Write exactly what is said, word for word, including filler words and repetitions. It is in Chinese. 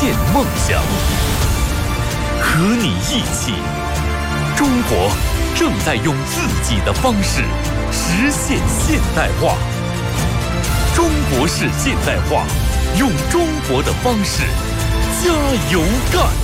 现梦想。和你一起，中国正在用自己的方式实现现代化。中国式现代化，用中国的方式加油干！